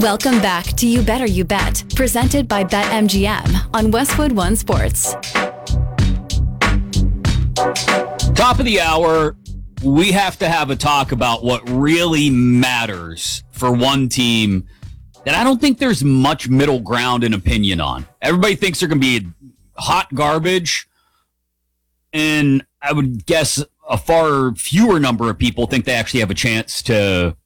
Welcome back to You Better You Bet, presented by BetMGM on Westwood One Sports. Top of the hour, we have to have a talk about what really matters for one team that I don't think there's much middle ground in opinion on. Everybody thinks they're going to be hot garbage, and I would guess a far fewer number of people think they actually have a chance to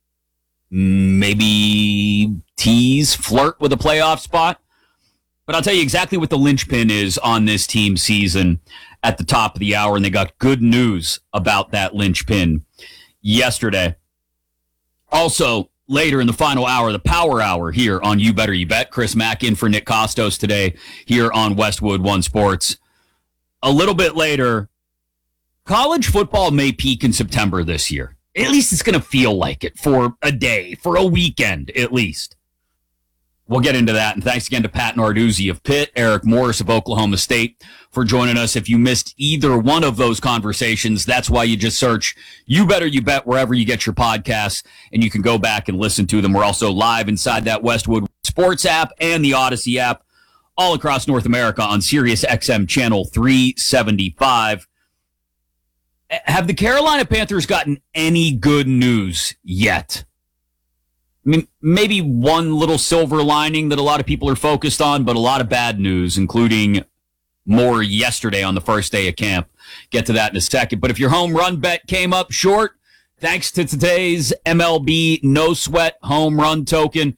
maybe flirt with a playoff spot. But I'll tell you exactly what the linchpin is on this team's season at the top of the hour, and they got good news about that linchpin yesterday. Also, later in the final hour, the power hour here on You Better You Bet. Chris Mack in for Nick Costos today here on Westwood One Sports. A little bit later, college football may peak in September this year. At least it's going to feel like it for a day, for a weekend at least. We'll get into that. And thanks again to Pat Narduzzi of Pitt, Eric Morris of Oklahoma State for joining us. If you missed either one of those conversations, that's why you just search You Better You Bet wherever you get your podcasts, and you can go back and listen to them. We're also live inside that Westwood Sports app and the Odyssey app all across North America on Sirius XM channel 375. Have the Carolina Panthers gotten any good news yet? I mean, maybe one little silver lining that a lot of people are focused on, but a lot of bad news, including more yesterday on the first day of camp. Get to that in a second. But if your home run bet came up short, thanks to today's MLB No Sweat home run token,